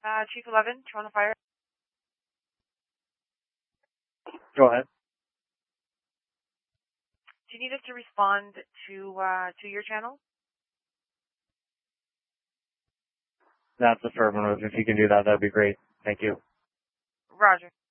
Chief 11, Toronto Fire. Go ahead. Do you need us to respond to your channel? That's affirmative. If you can do that, that'd be great. Thank you. Roger.